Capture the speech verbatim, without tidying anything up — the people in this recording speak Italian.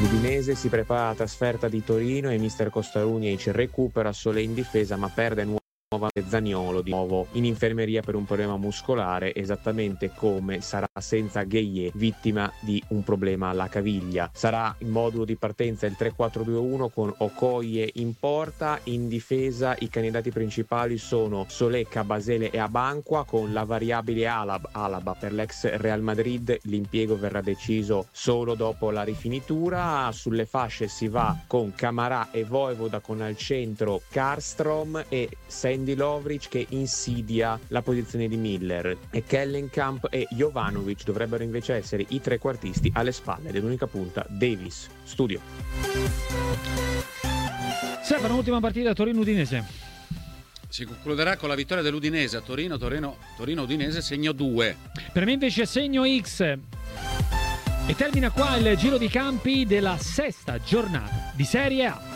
L'Udinese si prepara alla trasferta di Torino e mister Costarugnic recupera Solé in difesa ma perde nuovamente Zaniolo di nuovo in infermeria per un problema muscolare, esattamente come sarà senza Gueye, vittima di un problema alla caviglia. Sarà il modulo di partenza il tre quattro due uno con Okoye in porta. In difesa i candidati principali sono Solé, Cabasele e Abanqua, con la variabile Alab, Alaba per l'ex Real Madrid. L'impiego verrà deciso solo dopo la rifinitura. Sulle fasce si va con Camarà e Voivoda, con al centro Karlstrom e Sandy Lovric che insidia la posizione di Miller, e Kellenkamp e Jovanovic dovrebbero invece essere i trequartisti. Alle spalle dell'unica punta Davis. Studio. Stefano, ultima partita Torino-Udinese. Si concluderà con la vittoria dell'Udinese a Torino. Torino, Torino-Udinese segno due. Per me invece segno X. E termina qua il giro di campi della sesta giornata di Serie A.